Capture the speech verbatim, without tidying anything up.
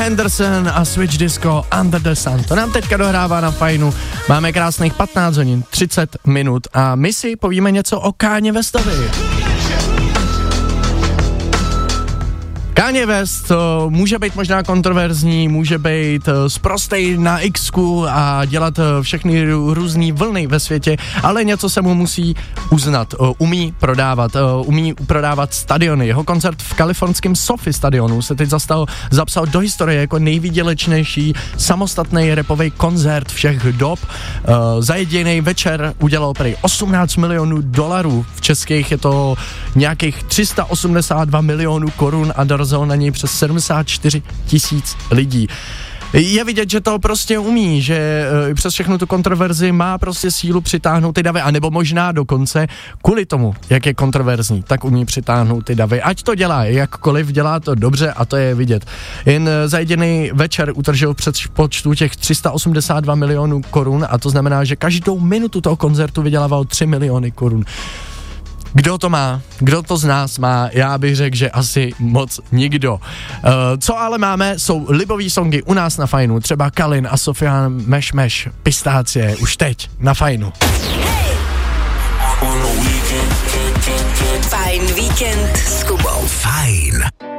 Henderson a Switch Disco Under the Sun. To nám teďka dohrává na Fajnu. Máme krásných patnáct hodin, třicet minut a my si povíme něco o Kanye Westovi. Kanye West to může být možná kontroverzní, může být sprostej na X-ku a dělat všechny různý vlny ve světě, ale něco se mu musí uznat. Umí prodávat, umí prodávat stadiony. Jeho koncert v kalifornském SoFi stadionu se teď zastal, zapsal do historie jako nejvýdělečnější samostatný rapový koncert všech dob. Za jediný večer udělal prý osmnáct milionů dolarů, v českých je to nějakých tři sta osmdesát dva milionů korun a dorazil na něj přes sedmdesát čtyři tisíc lidí. Je vidět, že to prostě umí, že e, přes všechnu tu kontroverzi má prostě sílu přitáhnout ty davy, anebo možná dokonce kvůli tomu, jak je kontroverzní, tak umí přitáhnout ty davy. Ať to dělá jakkoliv, dělá to dobře a to je vidět. Jen za jediný večer utržil před počtu těch tři sta osmdesát dva milionů korun a to znamená, že každou minutu toho koncertu vydělával tři miliony korun. Kdo to má? Kdo to z nás má? Já bych řekl, že asi moc nikdo. Uh, co ale máme, jsou libový songy u nás na Fajnu. Třeba Kalin a Sofian Meš Meš, Pistácie, už teď na Fajnu. Fajn víkend s Kubou. Fajn.